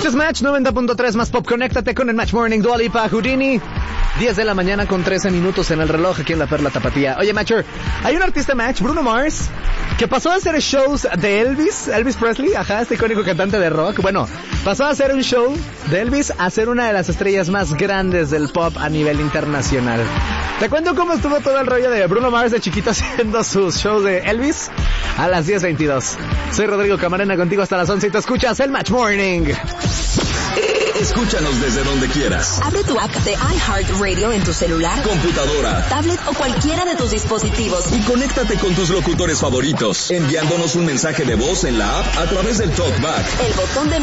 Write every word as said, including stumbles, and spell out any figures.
Escuchas Match noventa punto tres más pop. Conéctate con el Match Morning. Dua Lipa, Houdini. diez de la mañana con trece minutos en el reloj aquí en la Perla Tapatía. Oye, Matcher, hay un artista Match, Bruno Mars, que pasó a hacer shows de Elvis, Elvis Presley, ajá, este icónico cantante de rock. Bueno, pasó a hacer un show de Elvis a ser una de las estrellas más grandes del pop a nivel internacional. Te cuento cómo estuvo todo el rollo de Bruno Mars de chiquito haciendo sus shows de Elvis a las diez veintidós. Soy Rodrigo Camarena contigo hasta las once y te escuchas el Match Morning. Escúchanos desde donde quieras. Abre tu app de iHeartRadio en tu celular, computadora, tablet o cualquiera de tus dispositivos. Y conéctate con tus locutores favoritos, enviándonos un mensaje de voz en la app a través del TalkBack. El botón de